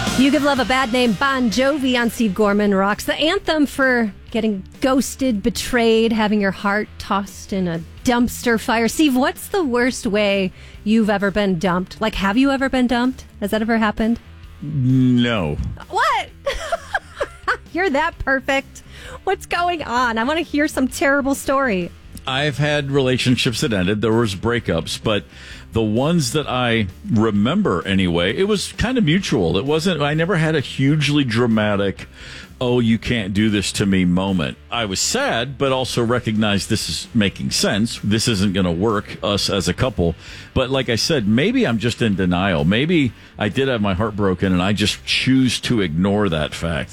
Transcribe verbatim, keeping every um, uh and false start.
You Give Love a Bad Name, Bon Jovi on Steve Gorman Rocks. The anthem for getting ghosted, betrayed, having your heart tossed in a dumpster fire. Steve, what's the worst way you've ever been dumped? Like, have you ever been dumped? Has that ever happened? No. What? You're that perfect. What's going on? I want to hear some terrible story. I've had relationships that ended. There was breakups, but the ones that I remember anyway, it was kind of mutual. It wasn't, I never had a hugely dramatic, oh, you can't do this to me moment. I was sad, but also recognized this is making sense. This isn't going to work, us as a couple. But like I said, maybe I'm just in denial. Maybe I did have my heart broken and I just choose to ignore that fact.